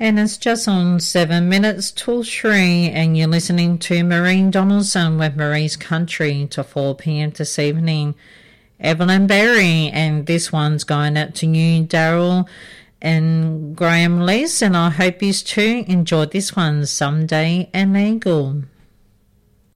And it's just on 7 minutes till 3, and you're listening to Maureen Donaldson with Marie's Country till 4 p.m. this evening. Evelyn Berry, and this one's going out to you, Daryl and Graham Lees, and I hope you too enjoyed this one, Someday an Eagle.